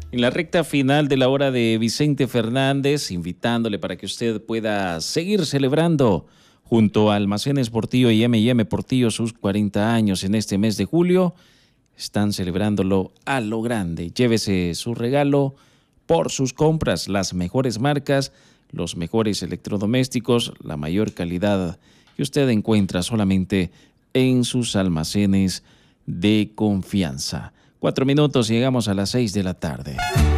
En la recta final de la hora de Vicente Fernández, invitándole para que usted pueda seguir celebrando junto a Almacenes Portillo y M&M Portillo sus 40 años en este mes de julio. Están celebrándolo a lo grande. Llévese su regalo por sus compras, las mejores marcas, los mejores electrodomésticos, la mayor calidad que usted encuentra solamente en sus almacenes de confianza. 4 minutos, llegamos a las 6 de la tarde.